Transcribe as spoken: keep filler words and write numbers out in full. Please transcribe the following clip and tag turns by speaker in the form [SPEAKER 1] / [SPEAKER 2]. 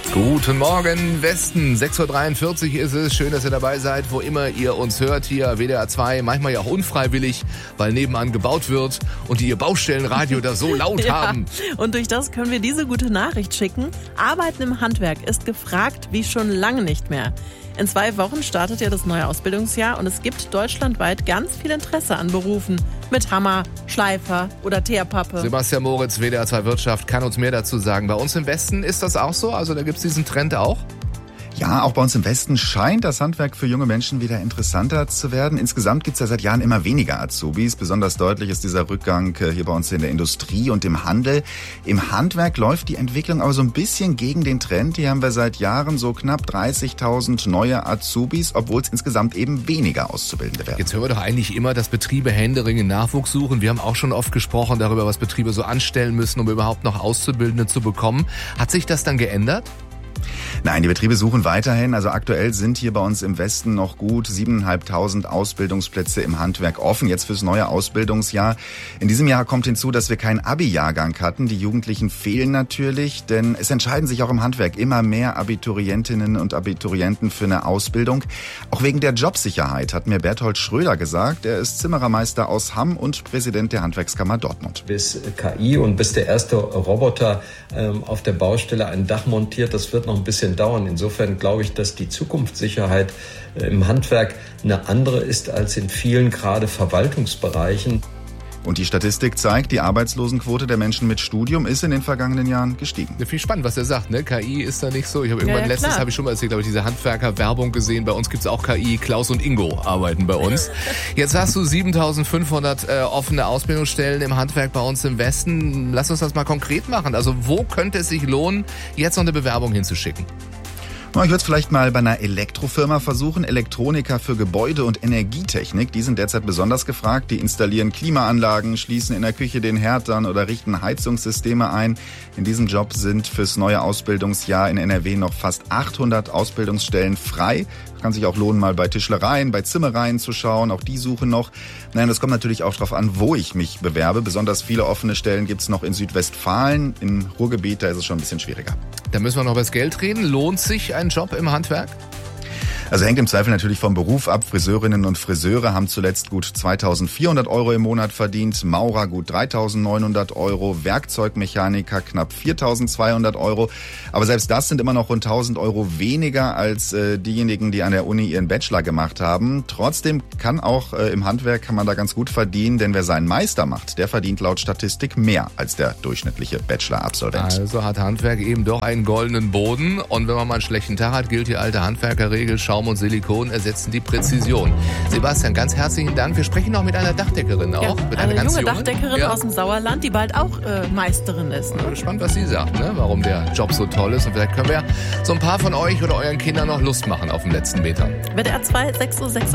[SPEAKER 1] Guten Morgen, Westen. sechs Uhr dreiundvierzig ist es. Schön, dass ihr dabei seid, wo immer ihr uns hört. Hier W D R zwei, manchmal ja auch unfreiwillig, weil nebenan gebaut wird und die ihr Baustellenradio da so laut
[SPEAKER 2] ja,
[SPEAKER 1] haben.
[SPEAKER 2] Und durch das können wir diese gute Nachricht schicken. Arbeiten im Handwerk ist gefragt wie schon lange nicht mehr. In zwei Wochen startet ja das neue Ausbildungsjahr und es gibt deutschlandweit ganz viel Interesse an Berufen mit Hammer, Schleifer oder Teerpappe.
[SPEAKER 1] Sebastian Moritz, W D R zwei Wirtschaft, kann uns mehr dazu sagen. Bei uns im Westen ist das auch so? Also da gibt es diesen Trend auch?
[SPEAKER 3] Ja, auch bei uns im Westen scheint das Handwerk für junge Menschen wieder interessanter zu werden. Insgesamt gibt es ja seit Jahren immer weniger Azubis. Besonders deutlich ist dieser Rückgang hier bei uns in der Industrie und im Handel. Im Handwerk läuft die Entwicklung aber so ein bisschen gegen den Trend. Hier haben wir seit Jahren so knapp dreißigtausend neue Azubis, obwohl es insgesamt eben weniger Auszubildende werden.
[SPEAKER 1] Jetzt hören wir doch eigentlich immer, dass Betriebe händeringend Nachwuchs suchen. Wir haben auch schon oft gesprochen darüber, was Betriebe so anstellen müssen, um überhaupt noch Auszubildende zu bekommen. Hat sich das dann geändert?
[SPEAKER 3] Nein, die Betriebe suchen weiterhin. Also aktuell sind hier bei uns im Westen noch gut siebeneinhalbtausend Ausbildungsplätze im Handwerk offen, jetzt fürs neue Ausbildungsjahr. In diesem Jahr kommt hinzu, dass wir keinen Abi-Jahrgang hatten. Die Jugendlichen fehlen natürlich, denn es entscheiden sich auch im Handwerk immer mehr Abiturientinnen und Abiturienten für eine Ausbildung. Auch wegen der Jobsicherheit, hat mir Berthold Schröder gesagt. Er ist Zimmerermeister aus Hamm und Präsident der Handwerkskammer Dortmund.
[SPEAKER 4] Bis K I und bis der erste Roboter ähm, auf der Baustelle ein Dach montiert, das wird noch ein bisschen dauern. Insofern glaube ich, dass die Zukunftssicherheit im Handwerk eine andere ist als in vielen gerade Verwaltungsbereichen.
[SPEAKER 3] Und die Statistik zeigt, die Arbeitslosenquote der Menschen mit Studium ist in den vergangenen Jahren gestiegen.
[SPEAKER 1] Ja, viel spannend, was er sagt, ne? K I ist da nicht so. Ich habe irgendwann
[SPEAKER 2] ja, ja,
[SPEAKER 1] letztens, habe ich schon mal erzählt, glaube ich, diese Handwerker-Werbung gesehen. Bei uns gibt's auch K I. Klaus und Ingo arbeiten bei uns. Jetzt hast du siebentausendfünfhundert äh, offene Ausbildungsstellen im Handwerk bei uns im Westen. Lass uns das mal konkret machen. Also wo könnte es sich lohnen, jetzt noch eine Bewerbung hinzuschicken?
[SPEAKER 3] Ich würde es vielleicht mal bei einer Elektrofirma versuchen. Elektroniker für Gebäude- und Energietechnik, die sind derzeit besonders gefragt. Die installieren Klimaanlagen, schließen in der Küche den Herd an oder richten Heizungssysteme ein. In diesem Job sind fürs neue Ausbildungsjahr in N R W noch fast achthundert Ausbildungsstellen frei. Kann sich auch lohnen, mal bei Tischlereien, bei Zimmereien zu schauen. Auch die suchen noch. Nein, das kommt natürlich auch darauf an, wo ich mich bewerbe. Besonders viele offene Stellen gibt es noch in Südwestfalen. Im Ruhrgebiet, da ist es schon ein bisschen schwieriger.
[SPEAKER 1] Da müssen wir noch über das Geld reden. Lohnt sich ein Job im Handwerk?
[SPEAKER 3] Also hängt im Zweifel natürlich vom Beruf ab. Friseurinnen und Friseure haben zuletzt gut zweitausendvierhundert Euro im Monat verdient, Maurer gut dreitausendneunhundert Euro, Werkzeugmechaniker knapp viertausendzweihundert Euro. Aber selbst das sind immer noch rund tausend Euro weniger als äh, diejenigen, die an der Uni ihren Bachelor gemacht haben. Trotzdem kann auch äh, im Handwerk kann man da ganz gut verdienen, denn wer seinen Meister macht, der verdient laut Statistik mehr als der durchschnittliche Bachelor-Absolvent.
[SPEAKER 1] Also hat Handwerk eben doch einen goldenen Boden. Und wenn man mal einen schlechten Tag hat, gilt die alte Handwerkerregel, Schaum und Silikon ersetzen die Präzision. Sebastian, ganz herzlichen Dank. Wir sprechen noch mit einer Dachdeckerin auch.
[SPEAKER 2] Ja,
[SPEAKER 1] mit
[SPEAKER 2] eine,
[SPEAKER 1] einer ganz
[SPEAKER 2] junge
[SPEAKER 1] junge
[SPEAKER 2] Dachdeckerin
[SPEAKER 1] ja.
[SPEAKER 2] aus dem Sauerland, die bald auch äh, Meisterin ist. Ne?
[SPEAKER 1] Ich bin gespannt, was sie sagt, ne? Warum der Job so toll ist. Und vielleicht können wir so ein paar von euch oder euren Kindern noch Lust machen auf den letzten Meter.
[SPEAKER 2] W D R zwei, sechs Uhr sechsundvierzig.